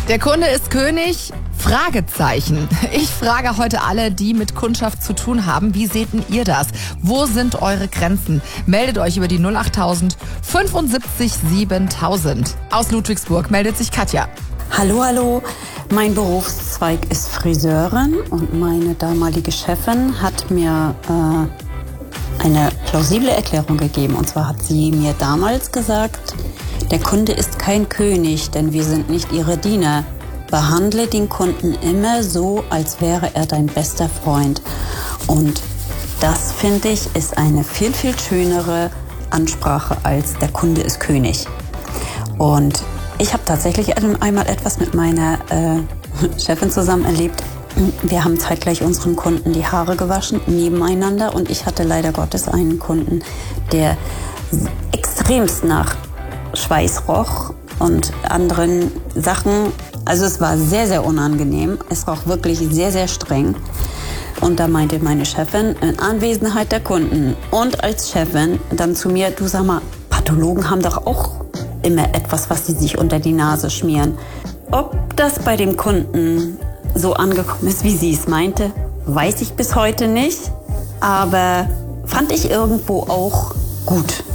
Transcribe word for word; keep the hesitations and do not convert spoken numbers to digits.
Der Kunde ist König? Fragezeichen. Ich frage heute alle, die mit Kundschaft zu tun haben, wie seht denn ihr das? Wo sind eure Grenzen? Meldet euch über die null achttausend fünfundsiebzig siebentausend. Aus Ludwigsburg meldet sich Katja. Hallo, hallo. Mein Berufszweig ist Friseurin und meine damalige Chefin hat mir äh, eine plausible Erklärung gegeben. Und zwar hat sie mir damals gesagt, der Kunde ist kein König, denn wir sind nicht ihre Diener. Behandle den Kunden immer so, als wäre er dein bester Freund. Und das, finde ich, ist eine viel, viel schönere Ansprache als der Kunde ist König. Und ich habe tatsächlich einmal etwas mit meiner äh, Chefin zusammen erlebt. Wir haben zeitgleich unseren Kunden die Haare gewaschen, nebeneinander. Und ich hatte leider Gottes einen Kunden, der extremst nach Schweiß roch und anderen Sachen. Also es war sehr, sehr unangenehm. Es roch wirklich sehr, sehr streng. Und da meinte meine Chefin in Anwesenheit der Kunden und als Chefin dann zu mir, du sag mal, Pathologen haben doch auch immer etwas, was sie sich unter die Nase schmieren. Ob das bei dem Kunden so angekommen ist, wie sie es meinte, weiß ich bis heute nicht. Aber fand ich irgendwo auch gut.